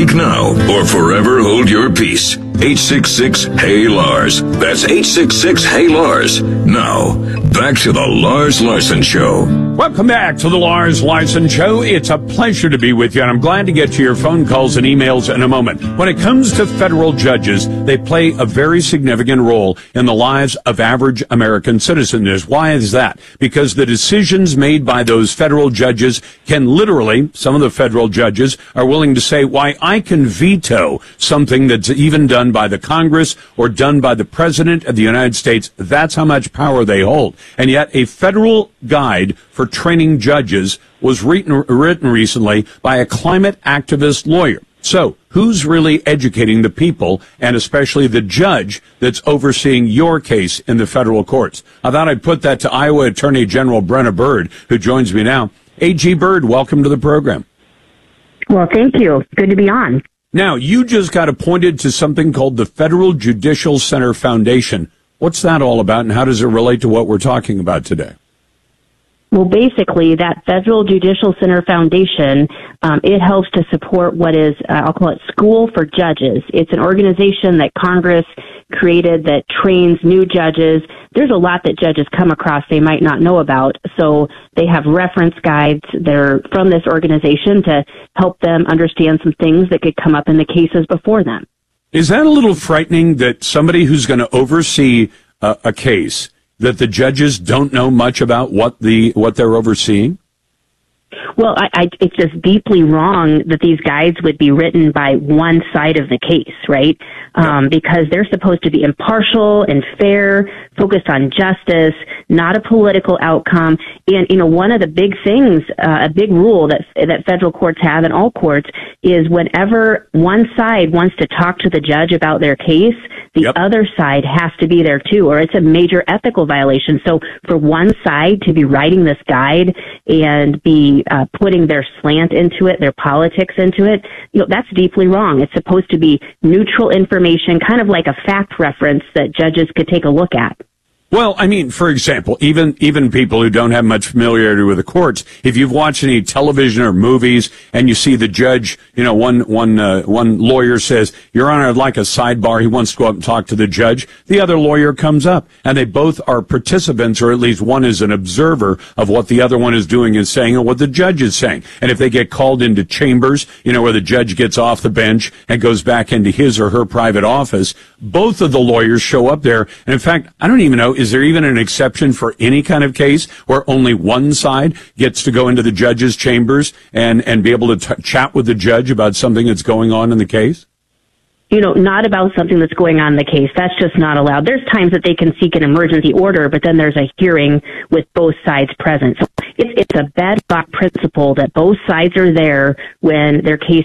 Speak now or forever hold your peace. 866-HEY-LARS. That's 866-HEY-LARS. Now, back to the Lars Larson Show. Welcome back to the Lars Larson Show. It's a pleasure to be with you, and I'm glad to get to your phone calls and emails in a moment. When it comes to federal judges, they play a very significant role in the lives of average American citizens. Why is that? Because the decisions made by those federal judges can literally, some of the federal judges are willing to say, why, I can veto something that's even done by the Congress or done by the President of the United States. That's how much power they hold. And yet a federal guide for training judges was written recently by a climate activist lawyer. So who's really educating the people, and especially the judge that's overseeing your case in the federal courts? I thought I'd put that to Iowa Attorney General Brenna Bird, who joins me now. AG Bird, welcome to the program. Well, thank you. Good to be on. Now, you just got appointed to something called the Federal Judicial Center Foundation. What's that all about, and how does it relate to what we're talking about today? Well, basically, that Federal Judicial Center Foundation, it helps to support what is, I'll call it School for Judges. It's an organization that Congress created that trains new judges. There's a lot that judges come across they might not know about, so they have reference guides that are from this organization to help them understand some things that could come up in the cases before them. Is that a little frightening that somebody who's going to oversee a case, that the judges don't know much about what they're overseeing? Well, it's just deeply wrong that these guides would be written by one side of the case, right? Because they're supposed to be impartial and fair, focused on justice, not a political outcome. And, one of the big things, a big rule that federal courts have and all courts is whenever one side wants to talk to the judge about their case, the other side has to be there too, or it's a major ethical violation. So for one side to be writing this guide and be putting their slant into it, their politics into it, that's deeply wrong. It's supposed to be neutral information, kind of like a fact reference that judges could take a look at. Well, I mean, for example, even people who don't have much familiarity with the courts, if you've watched any television or movies and you see the judge, one lawyer says, Your Honor, I'd like a sidebar. He wants to go up and talk to the judge. The other lawyer comes up, and they both are participants, or at least one is an observer of what the other one is doing and saying and what the judge is saying. And if they get called into chambers, where the judge gets off the bench and goes back into his or her private office, both of the lawyers show up there. And in fact, I don't even know, is there even an exception for any kind of case where only one side gets to go into the judge's chambers and be able to chat with the judge about something that's going on in the case? Not about something that's going on in the case. That's just not allowed. There's times that they can seek an emergency order, but then there's a hearing with both sides present. So it's a bedrock principle that both sides are there when their case